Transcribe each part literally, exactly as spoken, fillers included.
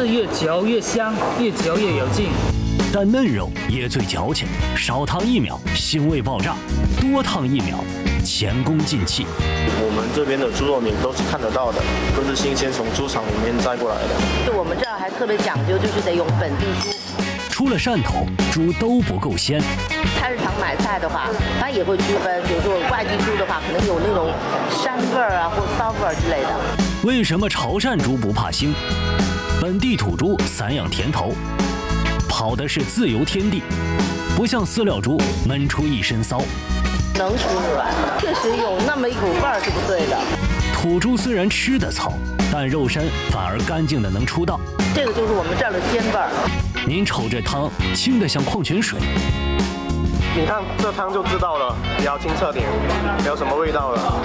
是越嚼越香，越嚼越有劲。 但嫩肉也最矫情，少烫一秒腥味爆炸，多烫一秒前功尽弃。 我们这边的猪肉你都是看得到的，都是新鲜从猪场里面摘过来的。 就我们这儿还特别讲究，就是得用本地猪。 出了汕头，猪都不够鲜。 菜市场买菜的话，它也会区分，比如说外地猪的话，可能有那种膻味儿啊，或骚味儿之类的。 为什么潮汕猪不怕腥？本地土猪散养甜头，跑的是自由天地，不像饲料猪闷出一身骚。 能吃软，确实有那么一股味儿是不对的。 土猪虽然吃的糙，但肉身反而干净的能出道。 这个就是我们这儿的鲜味儿。 您瞅这汤清得像矿泉水， 你看这汤就知道了，比较清澈点，没有什么味道了。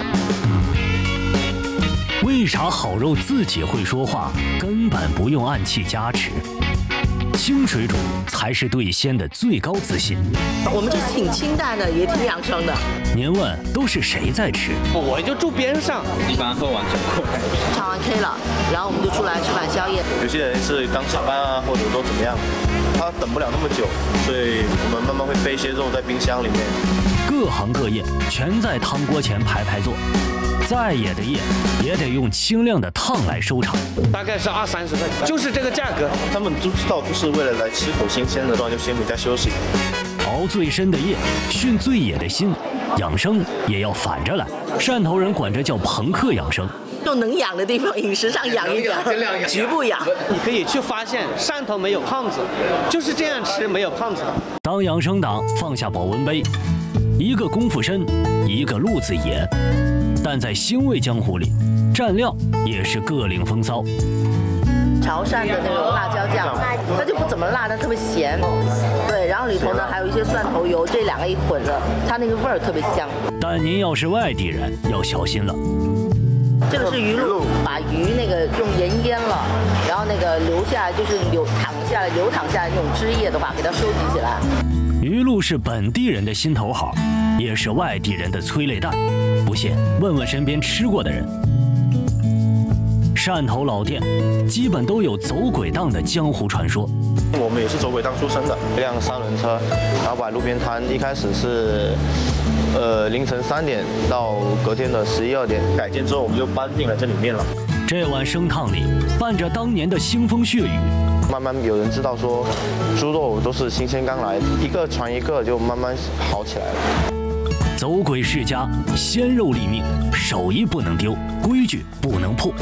为啥好肉自己会说话，根本不用暗器加持？清水煮才是对鲜的最高自信。 我们这挺清淡的，也挺养生的。 您问都是谁在吃？ 我就住边上， 一般喝完就过来。 唱完 K 了，然后我们就出来吃晚宵夜。 有些人是刚下班啊，或者说怎么样，他等不了那么久，所以我们慢慢会备一些肉在冰箱里面。 各行各业全在汤锅前排排坐。再野的业也得用清亮的烫来收场， 大概是二三十块，就是这个价格。 他们都知道，就是为了来吃口新鲜的，不然就先回家休息。 熬最深的夜，训最野的心，养生也要反着来。汕头人管这叫朋克养生， 就能养的地方，饮食上养一点，局部养。 你可以去发现，汕头没有胖子，就是这样吃没有胖子。 当养生党放下保温杯，一个功夫深，一个路子野。但在腥味江湖里，蘸料也是各领风骚。 潮汕的那种辣椒酱，它就不怎么辣，但特别咸。对，然后里头呢还有一些蒜头油，这两个一混了，它那个味儿特别香。 但您要是外地人，要小心了。 这个是鱼露，把鱼那个用盐腌了，然后那个留下来就是流淌下来、流淌下来那种汁液的话，给它收集起来。 鱼露是本地人的心头好，也是外地人的催泪弹。不信，问问身边吃过的人。汕头老店基本都有走鬼档的江湖传说。 我们也是走鬼档出身的，一辆三轮车，然后摆路边摊，一开始是呃凌晨三点到隔天的十一二点，改建之后我们就搬进来这里面了。 这碗生烫里伴着当年的腥风血雨， 慢慢有人知道说猪肉都是新鲜刚来，一个传一个就慢慢好起来了。 走鬼世家，鲜肉立命，手艺不能丢，规矩不能破。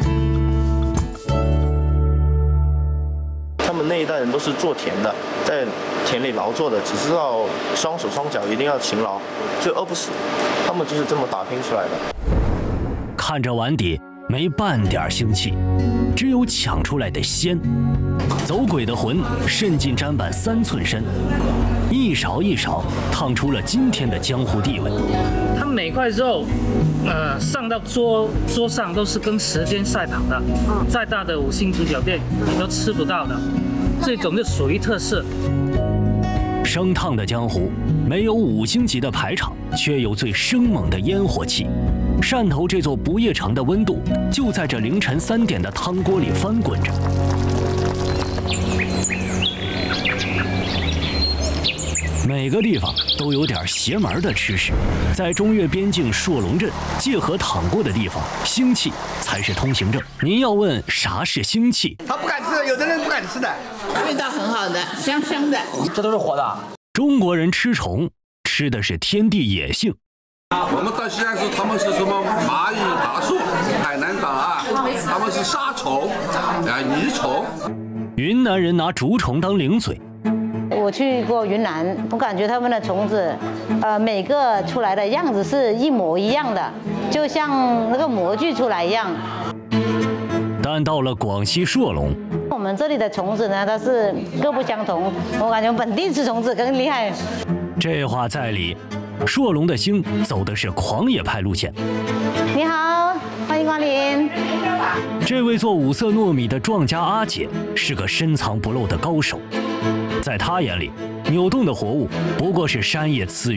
他们那一代人都是做田的，在田里劳作的，只知道双手双脚一定要勤劳，就饿不死。他们就是这么打拼出来的。 看着碗底没半点腥气，只有抢出来的鲜。走鬼的魂渗进砧板三寸深，一勺一勺烫出了今天的江湖地位。 它每块肉，呃，上到桌桌上都是跟时间赛跑的，再大的五星级酒店你都吃不到的，这种就属于特色。 生烫的江湖没有五星级的排场，却有最生猛的烟火气。汕头这座不夜城的温度就在这凌晨三点的汤锅里翻滚着。每个地方都有点邪门的吃食，在中越边境朔龙镇界河淌过的地方，腥气才是通行证。您要问啥是腥气， 他不敢吃，有的人不敢吃的， 味道很好的，香香的。 这都是活的。 中国人吃虫吃的是天地野性。 我们到西安市，他们是什么蚂蚁、大树；海南岛啊，他们是沙虫、啊泥虫。 云南人拿竹虫当零嘴。 我去过云南，我感觉他们的虫子，呃，每个出来的样子是一模一样的，就像那个模具出来一样。 但到了广西朔龙， 我们这里的虫子呢，它是各不相同。我感觉本地吃虫子更厉害。 这话在理，朔龙的星走的是狂野派路线。 你好，欢迎光临。 这位做五色糯米的壮家阿姐是个深藏不露的高手。在他眼里，扭动的活物不过是山野资源。